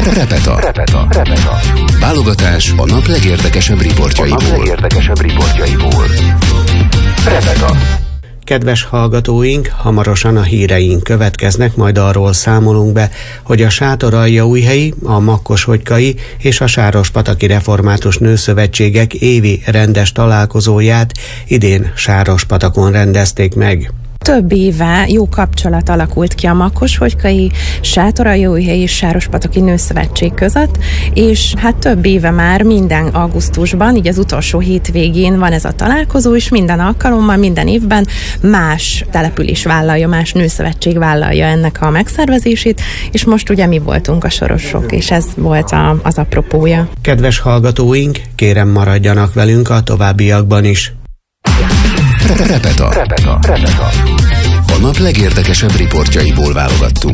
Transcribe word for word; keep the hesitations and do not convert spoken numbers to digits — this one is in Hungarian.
Repeta. Repeta. Repeta. Válogatás a nap legérdekesebb riportjaiból. A nap legérdekesebb riportjaiból. Repeta. Kedves hallgatóink, hamarosan a híreink következnek, majd arról számolunk be, hogy a Sátoraljaújhelyi, a Makkoshogykai és a Sárospataki Református Nőszövetségek évi rendes találkozóját idén Sárospatakon rendezték meg. Több éve jó kapcsolat alakult ki a Makkoshogykai, Sátoraljaújhelyi és Sárospataki Nőszövetség között, és hát több éve már minden augusztusban, így az utolsó hétvégén van ez a találkozó, és minden alkalommal, minden évben más település vállalja, más nőszövetség vállalja ennek a megszervezését, és most ugye mi voltunk a sorosok, és ez volt a, az apropója. Kedves hallgatóink, kérem maradjanak velünk a továbbiakban is. Repeta. Repeta. Repeta. A nap legérdekesebb riportjaiból válogattunk.